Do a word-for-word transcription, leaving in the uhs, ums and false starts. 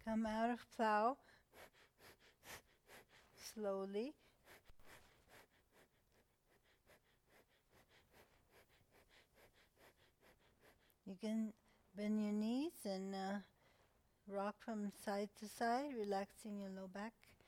Come out of plow slowly. You can bend your knees and uh, rock from side to side, relaxing your low back.